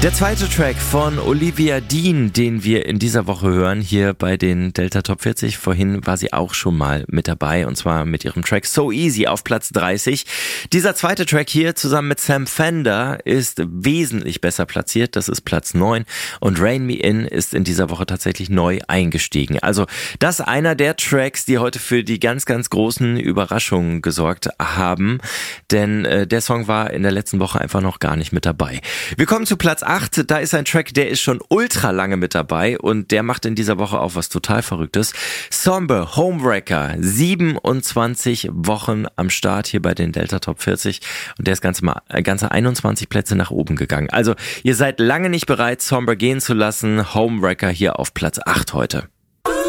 Der zweite Track von Olivia Dean, den wir in dieser Woche hören, hier bei den Delta Top 40. Vorhin war sie auch schon mal mit dabei, und zwar mit ihrem Track So Easy auf Platz 30. Dieser zweite Track hier zusammen mit Sam Fender ist wesentlich besser platziert. Das ist Platz 9. Und Rain Me In ist in dieser Woche tatsächlich neu eingestiegen. Also das ist einer der Tracks, die heute für die ganz, ganz großen Überraschungen gesorgt haben. Denn der Song war in der letzten Woche einfach noch gar nicht mit dabei. Wir kommen zu Platz 8. Da ist ein Track, der ist schon ultra lange mit dabei und der macht in dieser Woche auch was total Verrücktes. Somber, Homewrecker, 27 Wochen am Start hier bei den Delta Top 40 und der ist ganze 21 Plätze nach oben gegangen. Also ihr seid lange nicht bereit, Somber gehen zu lassen. Homewrecker hier auf Platz 8 heute.